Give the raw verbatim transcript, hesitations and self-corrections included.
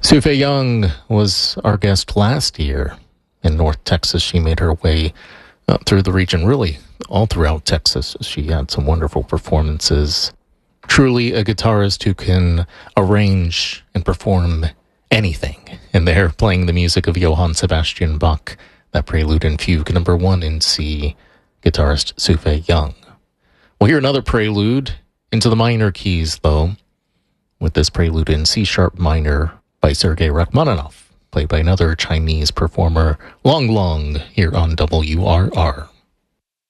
Sufei Young was our guest last year in North Texas. She made her way uh, through the region, really all throughout Texas. She had some wonderful performances. Truly a guitarist who can arrange and perform anything. And they're playing the music of Johann Sebastian Bach, that prelude and fugue, number one in C, guitarist Sufei Young. We'll hear another prelude into the minor keys, though, with this prelude in C-sharp minor by Sergei Rachmaninoff, played by another Chinese performer, Long Long, here on W R R.